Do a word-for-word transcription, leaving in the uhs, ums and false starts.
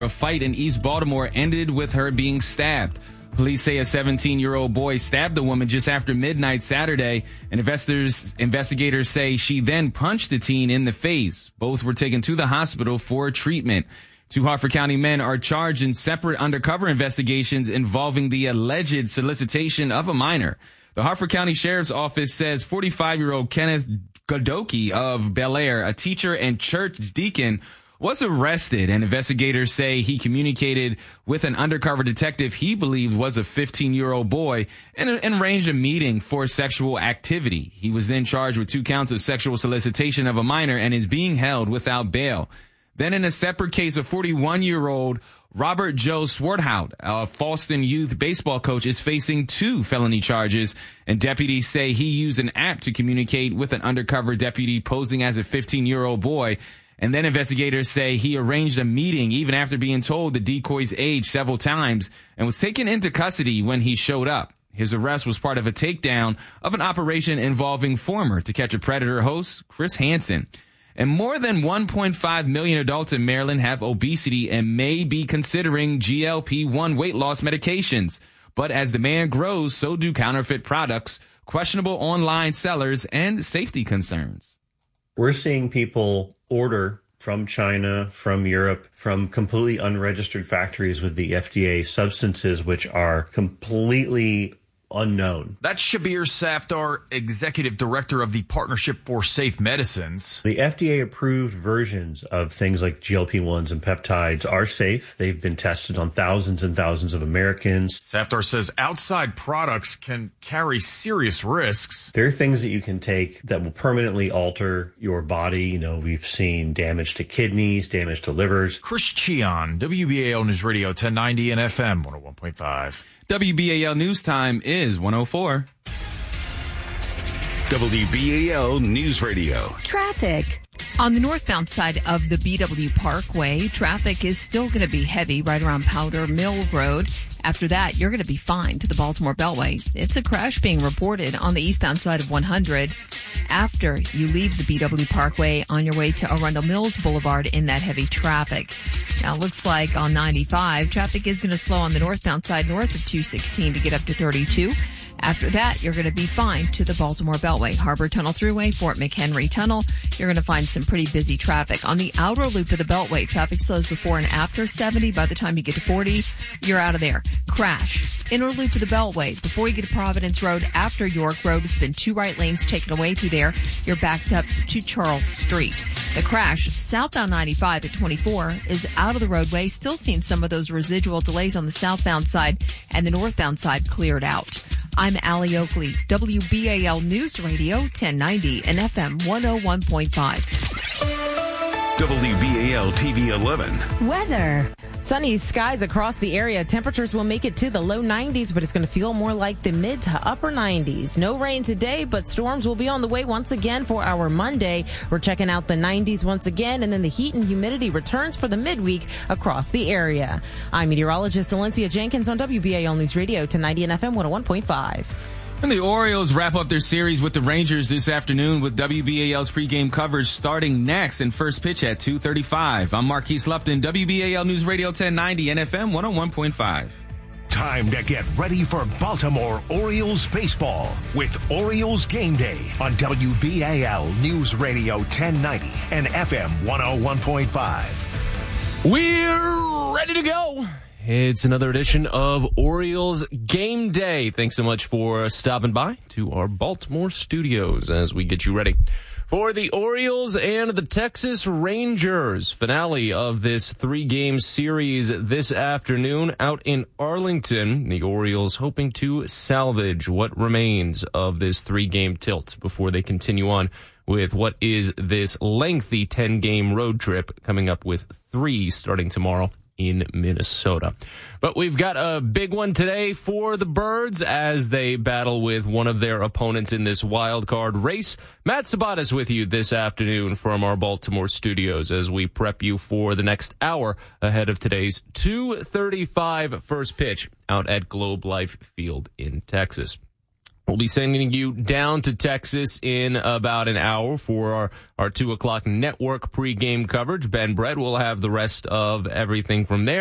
A fight in East Baltimore ended with her being stabbed. Police say a seventeen-year-old boy stabbed the woman just after midnight Saturday, and investors, investigators say she then punched the teen in the face. Both were taken to the hospital for treatment. Two Harford County men are charged in separate undercover investigations involving the alleged solicitation of a minor. The Harford County Sheriff's Office says forty-five-year-old Kenneth Godoki of Bel Air, a teacher and church deacon, was arrested, and investigators say he communicated with an undercover detective he believed was a fifteen-year-old boy and, and arranged a meeting for sexual activity. He was then charged with two counts of sexual solicitation of a minor and is being held without bail. Then in a separate case, a forty-one-year-old Robert Joe Swarthout, a Falston youth baseball coach, is facing two felony charges, and deputies say he used an app to communicate with an undercover deputy posing as a fifteen-year-old boy. And then investigators say he arranged a meeting even after being told the decoy's age several times and was taken into custody when he showed up. His arrest was part of a takedown of an operation involving former To Catch a Predator host Chris Hansen. And more than one point five million adults in Maryland have obesity and may be considering G L P one weight loss medications. But as demand grows, so do counterfeit products, questionable online sellers, and safety concerns. We're seeing people order from China, from Europe, from completely unregistered factories with the F D A substances which are completely unknown. That's Shabir Safdar, Executive Director of the Partnership for Safe Medicines. The F D A-approved versions of things like G L P ones and peptides are safe. They've been tested on thousands and thousands of Americans. Safdar says outside products can carry serious risks. There are things that you can take that will permanently alter your body. You know, we've seen damage to kidneys, damage to livers. Chris Cheon, W B A L News Radio ten ninety and F M one oh one point five. W B A L News Time is one oh four. W B A L News Radio. Traffic. On the northbound side of the B W Parkway, traffic is still going to be heavy right around Powder Mill Road. After that, you're going to be fine to the Baltimore Beltway. It's a crash being reported on the eastbound side of one hundred. After you leave the B W Parkway on your way to Arundel Mills Boulevard in that heavy traffic. Now, it looks like on ninety-five, traffic is going to slow on the northbound side north of two sixteen to get up to thirty-two. After that, you're going to be fine to the Baltimore Beltway. Harbor Tunnel Thruway, Fort McHenry Tunnel. You're going to find some pretty busy traffic. On the outer loop of the Beltway, traffic slows before and after seventy. By the time you get to forty, you're out of there. Crash. Inner loop of the Beltway. Before you get to Providence Road, after York Road, it's been two right lanes taken away through there. You're backed up to Charles Street. The crash, southbound ninety-five at twenty-four, is out of the roadway. Still seeing some of those residual delays on the southbound side, and the northbound side cleared out. I'm Allie Oakley, W B A L News Radio ten ninety and F M one oh one point five. W B A L T V eleven. Weather. Sunny skies across the area. Temperatures will make it to the low nineties, but it's going to feel more like the mid to upper nineties. No rain today, but storms will be on the way once again for our Monday. We're checking out the nineties once again, and then the heat and humidity returns for the midweek across the area. I'm meteorologist Valencia Jenkins on W B A L News Radio ten ninety and F M one oh one point five. And the Orioles wrap up their series with the Rangers this afternoon with W B A L's pregame coverage starting next and first pitch at two thirty-five. I'm Marquise Lupton, W B A L News Radio ten ninety and F M one oh one point five. Time to get ready for Baltimore Orioles baseball with Orioles Game Day on W B A L News Radio ten ninety and F M one oh one point five. We're ready to go. It's another edition of Orioles Game Day. Thanks so much for stopping by to our Baltimore studios as we get you ready for the Orioles and the Texas Rangers. Finale of this three-game series this afternoon out in Arlington. The Orioles hoping to salvage what remains of this three-game tilt before they continue on with what is this lengthy ten-game road trip, coming up with three starting tomorrow in Minnesota. But we've got a big one today for the Birds as they battle with one of their opponents in this wild card race. Matt Sabatas with you this afternoon from our Baltimore studios as we prep you for the next hour ahead of today's two thirty-five first pitch out at Globe Life Field in Texas. We'll be sending you down to Texas in about an hour for our, our two o'clock network pregame coverage. Ben Brett will have the rest of everything from there.